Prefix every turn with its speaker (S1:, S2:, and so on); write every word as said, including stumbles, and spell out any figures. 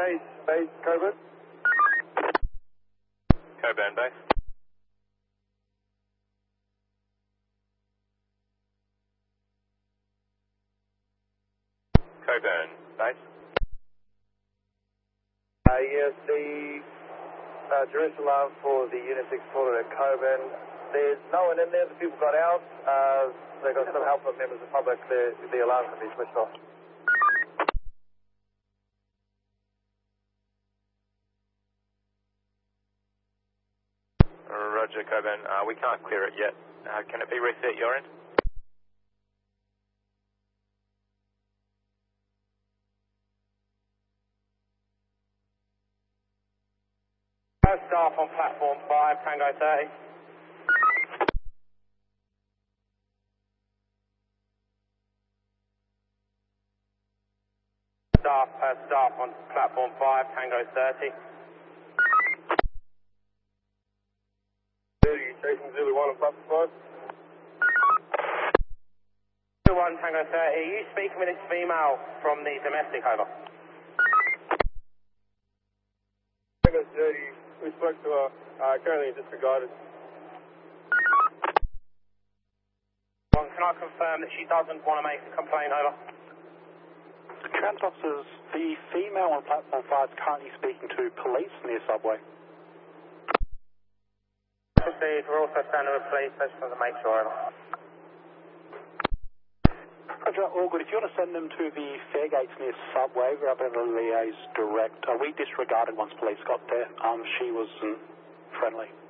S1: base, base, Coburn.
S2: Coburn base. Coburn base.
S1: Uh, yes, the uh, Jerusalem for the Unit six reported at Coburn. There's no one in there. The people got out. Uh, they got some help from members of the public. The, the alarm can be switched off.
S2: Roger, Coburn. Uh, we can't clear it yet. Uh, can it be reset your end?
S3: Staff on platform five, Tango thirty. Staff per staff on platform five, Tango thirty.
S1: Zulu, Jason Zulu one on platform five.
S3: Zulu one, Tango thirty. Are you speaking with this female from the domestic, over?
S1: Tango thirty, we spoke to her, uh, currently disregarded.
S3: One, can I confirm that she doesn't want to make a complaint, over?
S4: Transit officers, the female on platform five is currently speaking to police near subway.
S3: Proceed, we're also standing with police, I just want to make sure, over.
S4: Roger, all good. If you want to send them to the fare gates near subway, we're able to liaise direct. Uh, we disregarded once police got there. Um, she wasn't friendly.